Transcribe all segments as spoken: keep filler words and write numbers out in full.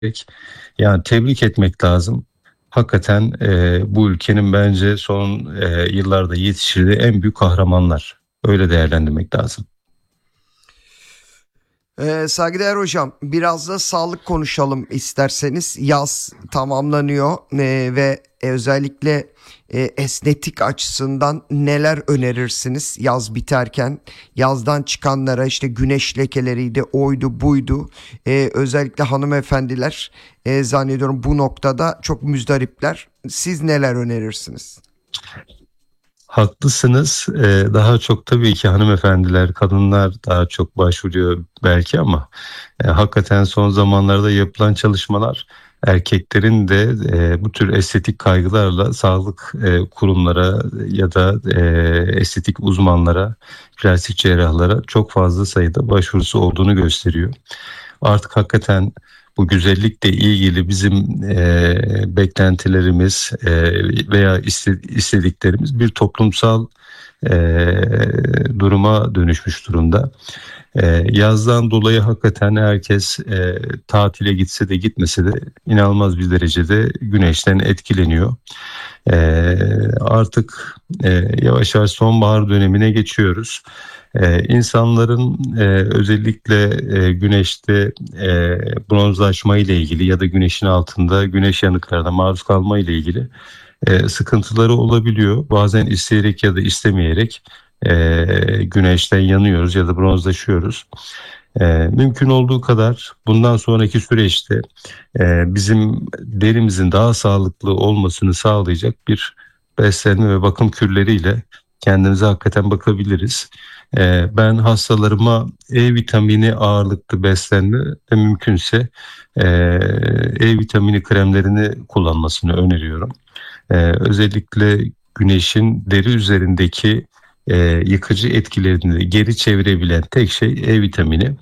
Yani tebrik etmek lazım. Hakikaten e, bu ülkenin bence son e, yıllarda yetiştirdiği en büyük kahramanlar. Öyle değerlendirmek lazım. Ee, saygıdeğer hocam, biraz da sağlık konuşalım isterseniz. Yaz tamamlanıyor ee, ve özellikle e, esnetik açısından neler önerirsiniz yaz biterken? Yazdan çıkanlara işte güneş lekeleriydi, oydu buydu. Ee, özellikle hanımefendiler e, zannediyorum bu noktada çok müzdaripler. Siz neler önerirsiniz? Haklısınız. Ee, daha çok tabii ki hanımefendiler, kadınlar daha çok başvuruyor belki ama e, hakikaten son zamanlarda yapılan çalışmalar erkeklerin de e, bu tür estetik kaygılarla sağlık e, kurumlara ya da e, estetik uzmanlara, plastik cerrahlara çok fazla sayıda başvurusu olduğunu gösteriyor. Artık hakikaten bu güzellikle ilgili bizim e, beklentilerimiz e, veya iste, istediklerimiz bir toplumsal e, duruma dönüşmüş durumda. E, yazdan dolayı hakikaten herkes e, tatile gitse de gitmese de inanılmaz bir derecede güneşten etkileniyor. E, artık e, yavaş yavaş sonbahar dönemine geçiyoruz. Ee, insanların e, özellikle e, güneşte e, bronzlaşma ile ilgili ya da güneşin altında güneş yanıklarına maruz kalma ile ilgili e, sıkıntıları olabiliyor. Bazen isteyerek ya da istemeyerek e, güneşten yanıyoruz ya da bronzlaşıyoruz. E, mümkün olduğu kadar bundan sonraki süreçte e, bizim derimizin daha sağlıklı olmasını sağlayacak bir beslenme ve bakım kürleriyle kendimize hakikaten bakabiliriz. Ee, ben hastalarıma E vitamini ağırlıklı beslenme ve mümkünse e, E vitamini kremlerini kullanmasını öneriyorum. Ee, özellikle güneşin deri üzerindeki e, yıkıcı etkilerini geri çevirebilen tek şey E vitamini.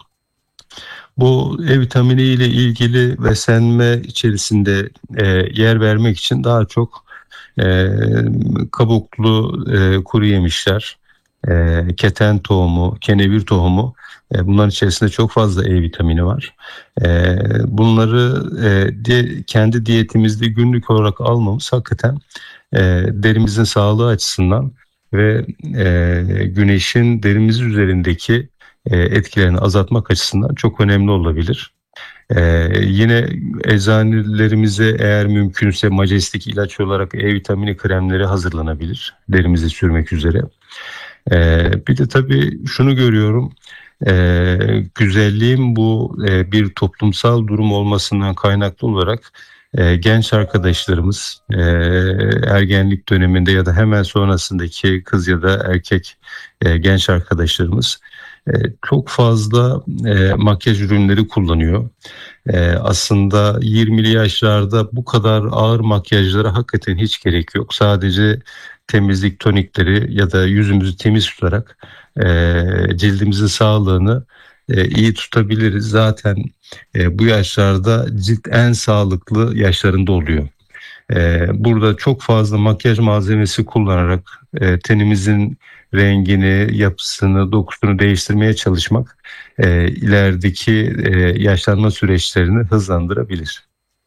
Bu E vitamini ile ilgili beslenme içerisinde e, yer vermek için daha çok e, kabuklu e, kuru yemişler, e, keten tohumu, kenevir tohumu, e, bunların içerisinde çok fazla E vitamini var. E, bunları e, di- kendi diyetimizde günlük olarak almamız hakikaten e, derimizin sağlığı açısından ve e, güneşin derimiz üzerindeki e, etkilerini azaltmak açısından çok önemli olabilir. Ee, yine eczanelerimize eğer mümkünse majestik ilaç olarak E vitamini kremleri hazırlanabilir derimize sürmek üzere. Ee, bir de tabii şunu görüyorum, ee, güzelliğin bu e, bir toplumsal durum olmasından kaynaklı olarak e, genç arkadaşlarımız e, ergenlik döneminde ya da hemen sonrasındaki kız ya da erkek e, genç arkadaşlarımız e, çok fazla e, makyaj ürünleri kullanıyor. E, aslında yirmili yaşlarda bu kadar ağır makyajlara hakikaten hiç gerek yok. Sadece temizlik tonikleri ya da yüzümüzü temiz tutarak e, cildimizin sağlığını e, iyi tutabiliriz. Zaten e, bu yaşlarda cilt en sağlıklı yaşlarında oluyor. E, burada çok fazla makyaj malzemesi kullanarak e, tenimizin rengini, yapısını, dokusunu değiştirmeye çalışmak e, ilerideki e, yaşlanma süreçlerini hızlandırabilir.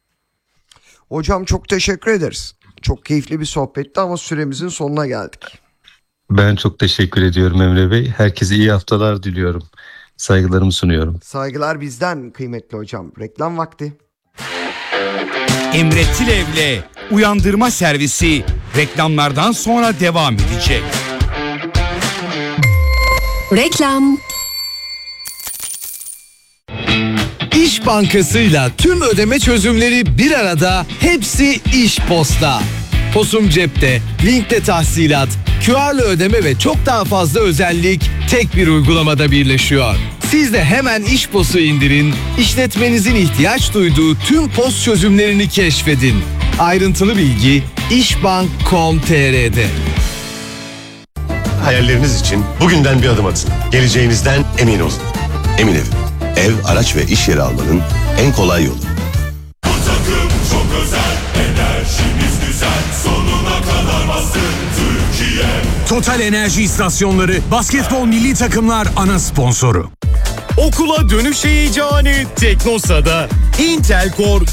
Hocam çok teşekkür ederiz. Çok keyifli bir sohbetti ama süremizin sonuna geldik. Ben çok teşekkür ediyorum Emre Bey. Herkese iyi haftalar diliyorum. Saygılarımı sunuyorum. Saygılar bizden kıymetli hocam. Reklam vakti. Emre Tilev'le Uyandırma Servisi reklamlardan sonra devam edecek. Reklam. İş Bankası'yla tüm ödeme çözümleri bir arada, hepsi İş Posta. Posum cepte, linkte tahsilat, Q R'lı ödeme ve çok daha fazla özellik tek bir uygulamada birleşiyor. Siz de hemen İş Pos'u indirin, işletmenizin ihtiyaç duyduğu tüm post çözümlerini keşfedin. Ayrıntılı bilgi işbank nokta com nokta tr'de. Hayalleriniz için bugünden bir adım atın. Geleceğinizden emin olun. Emin Ev. Ev, araç ve iş yeri almanın en kolay yolu. Bu takım çok özel, enerjimiz güzel, sonuna kadar bastın Türkiye. Total Enerji İstasyonları Basketbol Milli Takımlar ana sponsoru. Okula dönüş heyecanı Teknosa'da. Intel Core